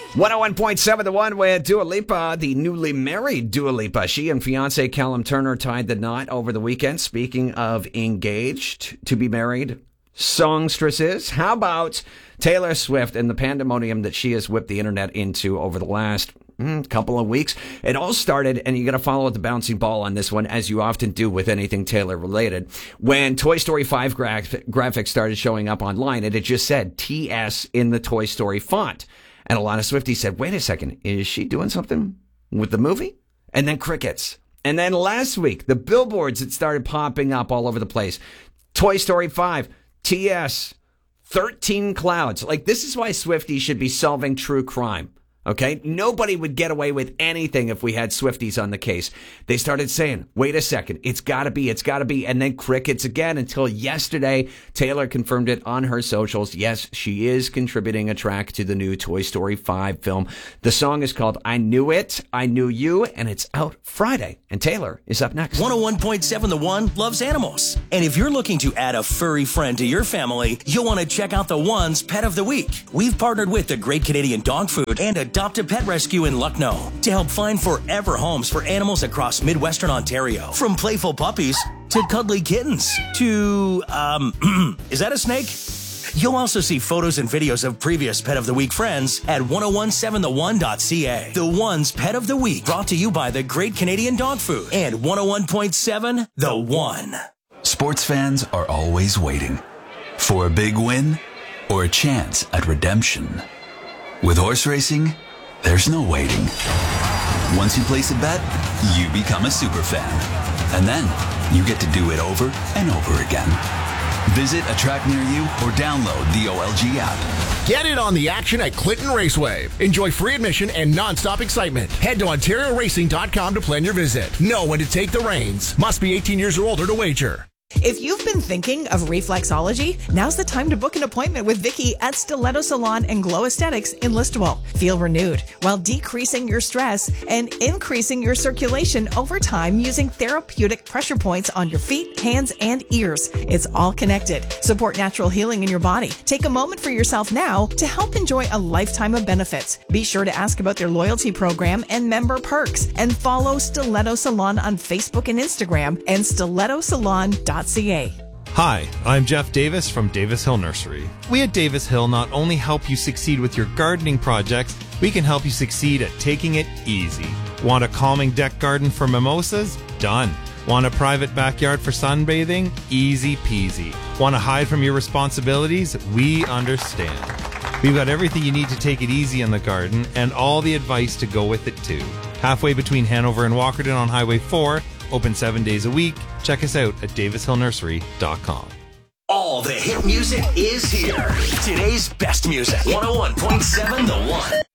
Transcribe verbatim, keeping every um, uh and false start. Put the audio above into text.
one oh one point seven The One with Dua Lipa, the newly married Dua Lipa. She and fiance Callum Turner tied the knot over the weekend. Speaking of engaged to be married songstresses, how about Taylor Swift and the pandemonium that she has whipped the internet into over the last mm, couple of weeks? It all started, and you got to follow the bouncing ball on this one, as you often do with anything Taylor related. When Toy Story five gra- graphics started showing up online, it had just said T S in the Toy Story font. And a lot of Swifties said, wait a second, is she doing something with the movie? And then crickets. And then last week, the billboards that started popping up all over the place. Toy Story five, T S, thirteen clouds. Like, this is why Swifties should be solving true crime. Okay? Nobody would get away with anything if we had Swifties on the case. They started saying, wait a second, it's gotta be, it's gotta be, and then crickets again until yesterday. Taylor confirmed it on her socials. Yes, she is contributing a track to the new Toy Story five film. The song is called I Knew It, I Knew You, and it's out Friday. And Taylor is up next. one oh one point seven The One loves animals. And if you're looking to add a furry friend to your family, you'll want to check out The One's Pet of the Week. We've partnered with the Great Canadian Dog Food and Adopt a Pet Rescue in Lucknow to help find forever homes for animals across Midwestern Ontario. From playful puppies to cuddly kittens to, um, is that a snake? You'll also see photos and videos of previous Pet of the Week friends at ten seventeen the one dot c a. The One's Pet of the Week, brought to you by the Great Canadian Dog Food and one oh one point seven The One. Sports fans are always waiting for a big win or a chance at redemption. With horse racing, there's no waiting. Once you place a bet, you become a super fan. And then you get to do it over and over again. Visit a track near you or download the O L G app. Get in on the action at Clinton Raceway. Enjoy free admission and non-stop excitement. Head to ontario racing dot com to plan your visit. Know when to take the reins. Must be eighteen years or older to wager. If you've been thinking of reflexology, now's the time to book an appointment with Vicky at Stiletto Salon and Glow Aesthetics in Listowel. Feel renewed while decreasing your stress and increasing your circulation over time using therapeutic pressure points on your feet, hands, and ears. It's all connected. Support natural healing in your body. Take a moment for yourself now to help enjoy a lifetime of benefits. Be sure to ask about their loyalty program and member perks, and follow Stiletto Salon on Facebook and Instagram and stiletto salon dot c a. Hi, I'm Jeff Davis from Davis Hill Nursery. We at Davis Hill not only help you succeed with your gardening projects, we can help you succeed at taking it easy. Want a calming deck garden for mimosas? Done. Want a private backyard for sunbathing? Easy peasy. Want to hide from your responsibilities? We understand. We've got everything you need to take it easy in the garden and all the advice to go with it too. Halfway between Hanover and Walkerton on Highway four, open seven days a week. Check us out at davis hill nursery dot com. All the hit music is here. Today's best music. one oh one point seven The One.